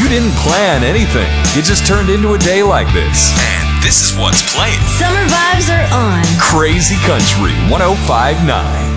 You didn't plan anything. It just turned into a day like this. And this is what's playing. Summer vibes are on. Crazy Country 105.9.